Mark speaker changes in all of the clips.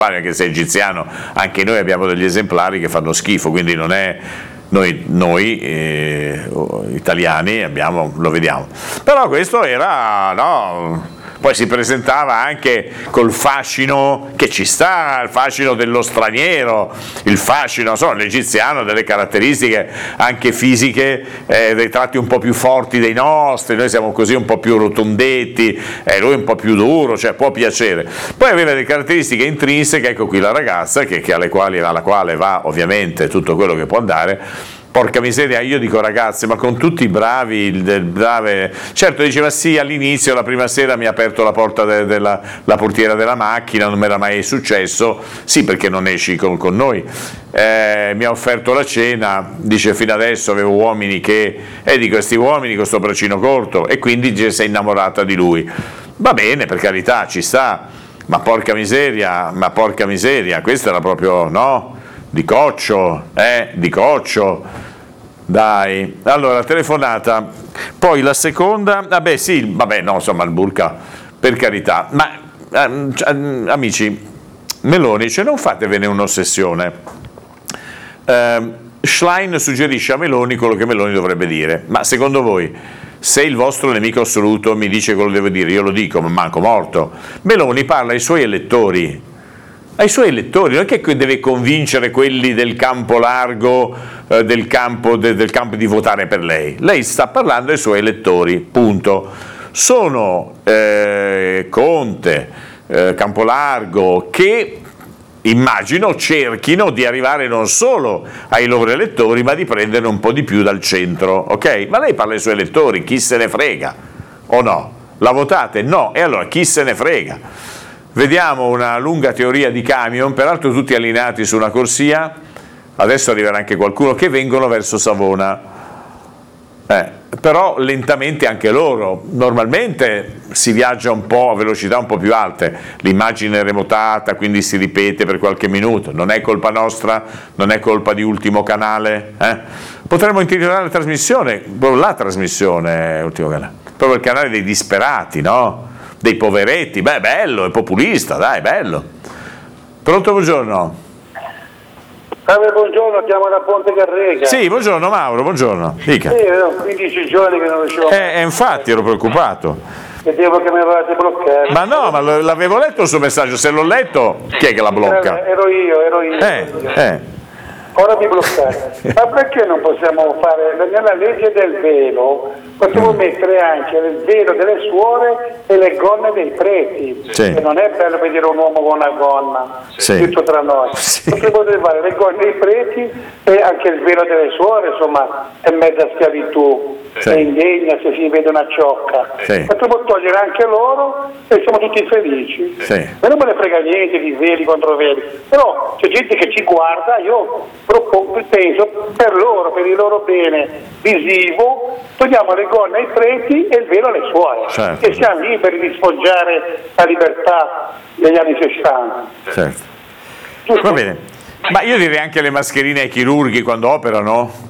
Speaker 1: anche se è egiziano, anche noi abbiamo degli esemplari che fanno schifo, quindi non è noi italiani lo vediamo. Però questo era, no, poi si presentava anche col fascino che ci sta, il fascino dello straniero, il fascino, l'egiziano ha delle caratteristiche anche fisiche, dei tratti un po' più forti dei nostri, noi siamo così un po' più rotondetti, lui un po' più duro, cioè può piacere. Poi aveva delle caratteristiche intrinseche, ecco qui la ragazza alla quale va ovviamente tutto quello che può andare. Porca miseria, io dico ragazzi, ma con tutti i bravi, certo diceva sì, all'inizio, la prima sera mi ha aperto la porta la portiera della macchina, non mi era mai successo, sì perché non esci con noi, mi ha offerto la cena, dice fino adesso avevo uomini di questi uomini con sto braccino corto, e quindi si è innamorata di lui, va bene, per carità, ci sta, ma porca miseria, questo era proprio, no? Di coccio, dai. Allora, telefonata, poi la seconda, il burka, per carità, ma amici, Meloni, cioè non fatevene un'ossessione. Schlein suggerisce a Meloni quello che Meloni dovrebbe dire, ma secondo voi, se il vostro nemico assoluto mi dice quello che devo dire, io lo dico, ma manco morto. Meloni parla ai suoi elettori, non è che deve convincere quelli del campo largo, del campo di votare per lei. Lei sta parlando ai suoi elettori, punto. Sono Conte, Campolargo, che immagino cerchino di arrivare non solo ai loro elettori, ma di prendere un po' di più dal centro, ok? Ma lei parla ai suoi elettori, chi se ne frega, o no? La votate? No, e allora chi se ne frega? Vediamo una lunga teoria di camion, peraltro tutti allineati su una corsia, adesso arriverà anche qualcuno, che vengono verso Savona, però lentamente anche loro, normalmente si viaggia un po' a velocità un po' più alte, l'immagine è remotata, quindi si ripete per qualche minuto, non è colpa nostra, non è colpa di Ultimo Canale, Potremmo intitolare la trasmissione Ultimo Canale, proprio il canale dei disperati, no? Dei poveretti, bello, è populista, dai, bello. Pronto, buongiorno.
Speaker 2: Buongiorno, chiamo da Ponte Carrega.
Speaker 1: Sì, buongiorno Mauro, buongiorno. Dica.
Speaker 2: Sì, erano 15 giorni che non riuscivo
Speaker 1: infatti ero preoccupato.
Speaker 2: Vedevo che mi avevate bloccato.
Speaker 1: Ma no, ma l'avevo letto il suo messaggio, se l'ho letto, chi è che la blocca?
Speaker 2: Ero io. Ora mi bloccate. Ma perché non possiamo fare nella legge del velo? Possiamo mettere anche il velo delle suore e le gonne dei preti.
Speaker 1: Sì.
Speaker 2: Che non è bello vedere un uomo con una gonna,
Speaker 1: sì,
Speaker 2: tutto tra noi.
Speaker 1: Sì.
Speaker 2: Potremmo fare le gonne dei preti e anche il velo delle suore, insomma, è mezza schiavitù.
Speaker 1: Sì.
Speaker 2: È indegna se si vede una ciocca.
Speaker 1: Sì.
Speaker 2: Potremmo togliere anche loro e siamo tutti felici.
Speaker 1: Sì.
Speaker 2: Ma non me ne frega niente di veli contro veli. Però c'è gente che ci guarda, io penso per loro, per il loro bene visivo, togliamo le gonne ai preti e il velo alle suore.
Speaker 1: Certo.
Speaker 2: E siamo liberi di sfoggiare la libertà degli anni 60.
Speaker 1: Certo. Va bene. Ma io direi anche le mascherine ai chirurghi quando operano.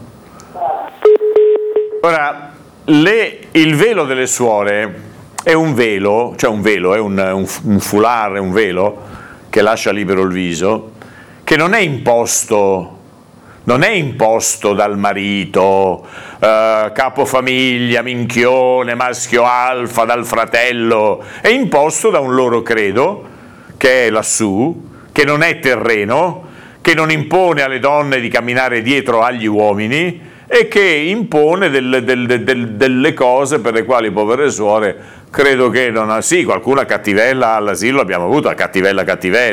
Speaker 1: Ora, il velo delle suore è un velo, cioè è un foulard, è un velo che lascia libero il viso, che non è imposto dal marito, capofamiglia, minchione, maschio alfa, dal fratello, è imposto da un loro credo, che è lassù, che non è terreno, che non impone alle donne di camminare dietro agli uomini, e che impone delle cose per le quali povere suore credo che non ha, sì, qualcuna cattivella all'asilo abbiamo avuto, la cattivella,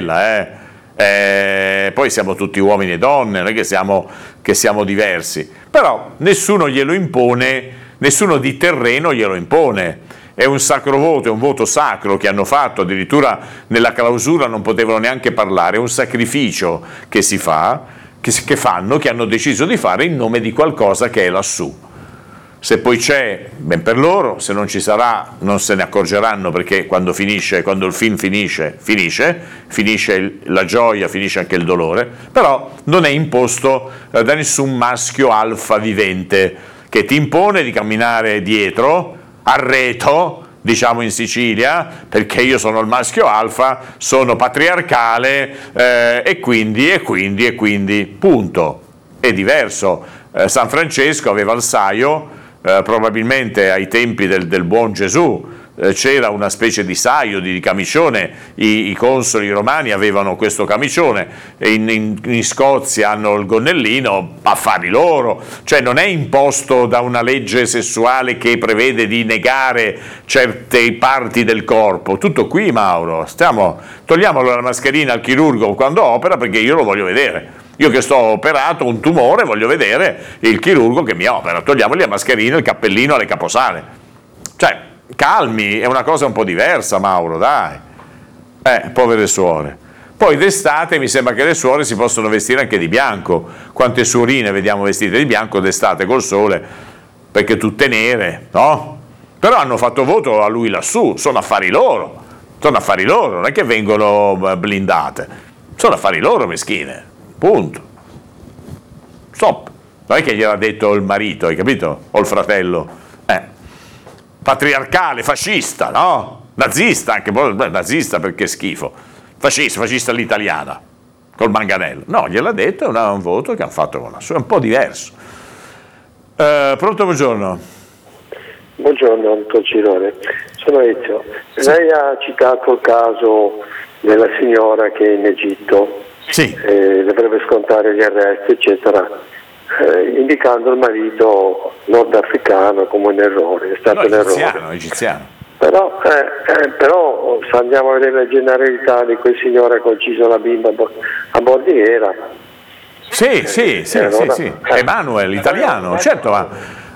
Speaker 1: poi siamo tutti uomini e donne, non è che siamo diversi, però nessuno glielo impone, nessuno di terreno glielo impone, è un sacro voto, è un voto sacro che hanno fatto, addirittura nella clausura non potevano neanche parlare, è un sacrificio che si fa, che hanno deciso di fare in nome di qualcosa che è lassù. Se poi c'è, ben per loro, se non ci sarà non se ne accorgeranno, perché quando il film finisce la gioia, finisce anche il dolore, però non è imposto da nessun maschio alfa vivente che ti impone di camminare dietro, arreto, diciamo in Sicilia, perché io sono il maschio alfa, sono patriarcale e quindi, punto. È diverso. San Francesco aveva il saio, probabilmente ai tempi del buon Gesù c'era una specie di saio, di camicione, i consoli romani avevano questo camicione, in Scozia hanno il gonnellino, affari loro, cioè non è imposto da una legge sessuale che prevede di negare certe parti del corpo, tutto qui, Mauro, togliamo la mascherina al chirurgo quando opera, perché io lo voglio vedere. Io che sto operato un tumore voglio vedere il chirurgo che mi opera, togliamogli la mascherina, il cappellino alle caposale. Cioè, calmi, è una cosa un po' diversa, Mauro, dai. Povere suore. Poi d'estate mi sembra che le suore si possono vestire anche di bianco. Quante suorine vediamo vestite di bianco d'estate col sole, perché tutte nere, no? Però hanno fatto voto a lui lassù, sono affari loro, non è che vengono blindate, sono affari loro, meschine. Punto. Stop. Non è che gliel'ha detto il marito, hai capito? O il fratello. Patriarcale, fascista, no? Nazista anche, nazista perché schifo. Fascista all'italiana, col manganello. No, gliel'ha detto, è un voto che hanno fatto con la sua, è un po' diverso. Pronto, buongiorno.
Speaker 3: Buongiorno, dottor Cirone. Sono Ezio. Sì. Lei ha citato il caso della signora che è in Egitto.
Speaker 1: Sì.
Speaker 3: Dovrebbe scontare gli arresti, eccetera, indicando il marito nordafricano come un errore, è stato un errore.
Speaker 1: Egiziano.
Speaker 3: Però se andiamo a vedere la generalità di quel signore che ha ucciso la bimba a Bordighera.
Speaker 1: Sì. Emanuele, italiano, certo, ma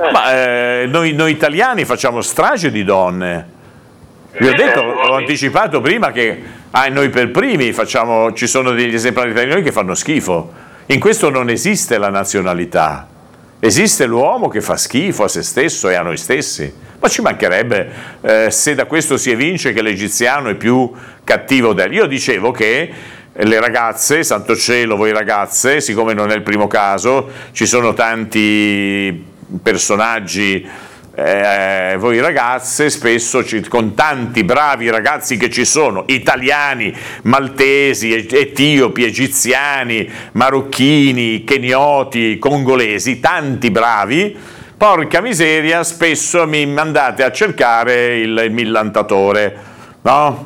Speaker 1: noi italiani facciamo strage di donne. Vi ho detto, ho anticipato prima che noi per primi ci sono degli esemplari di noi che fanno schifo. In questo non esiste la nazionalità, esiste l'uomo che fa schifo a se stesso e a noi stessi. Ma ci mancherebbe se da questo si evince che l'egiziano è più cattivo del... Io dicevo che le ragazze, santo cielo, voi ragazze, siccome non è il primo caso, ci sono tanti personaggi... voi ragazze spesso con tanti bravi ragazzi che ci sono, italiani, maltesi, etiopi, egiziani, marocchini, kenioti, congolesi, tanti bravi, porca miseria, spesso mi mandate a cercare il millantatore, no?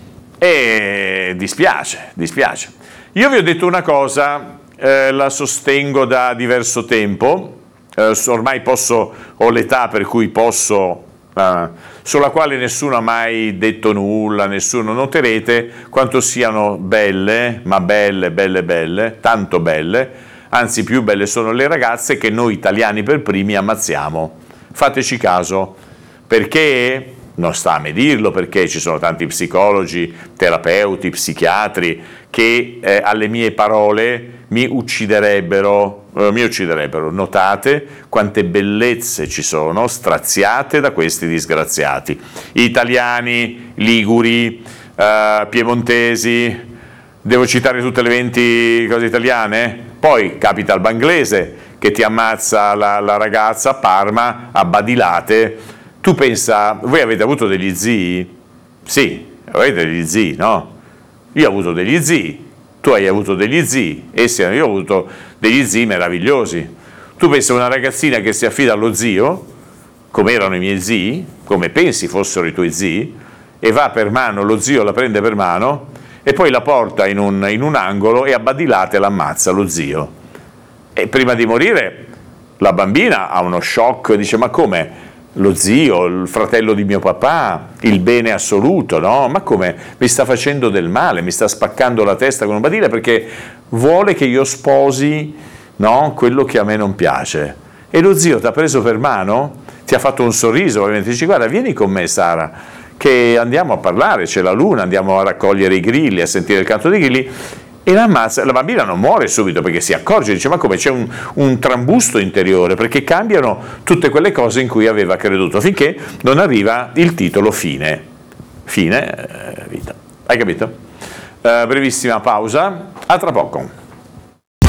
Speaker 1: E dispiace. Io vi ho detto una cosa, la sostengo da diverso tempo. Ormai ho l'età per cui posso, sulla quale nessuno ha mai detto nulla, nessuno, noterete quanto siano belle, ma belle, tanto belle, anzi più belle sono le ragazze che noi italiani per primi ammazziamo. Fateci caso, perché, non sta a me dirlo, perché ci sono tanti psicologi, terapeuti, psichiatri che alle mie parole mi ucciderebbero. Notate quante bellezze ci sono straziate da questi disgraziati. Italiani, liguri, piemontesi, devo citare tutte le 20 cose italiane? Poi capita il banglese che ti ammazza la ragazza a Parma, a Badilate. Tu pensa, voi avete avuto degli zii? Sì, avete degli zii, no? Io ho avuto degli zii. Tu hai avuto degli zii, io ho avuto degli zii meravigliosi. Tu pensi a una ragazzina che si affida allo zio, come erano i miei zii, come pensi fossero i tuoi zii, e va per mano, lo zio la prende per mano, e poi la porta in un angolo e a Badilate l'ammazza lo zio. E prima di morire la bambina ha uno shock, dice: ma come? Lo zio, il fratello di mio papà, il bene assoluto, no? Ma come? Mi sta facendo del male, mi sta spaccando la testa con un badile perché vuole che io sposi, no? Quello che a me non piace. E lo zio ti ha preso per mano, ti ha fatto un sorriso, ovviamente dici: guarda, vieni con me, Sara, che andiamo a parlare, c'è la luna, andiamo a raccogliere i grilli, a sentire il canto dei grilli. E la bambina non muore subito perché si accorge, dice: ma come, c'è un trambusto interiore, perché cambiano tutte quelle cose in cui aveva creduto, finché non arriva il titolo fine vita. Hai capito? Brevissima pausa, a tra poco.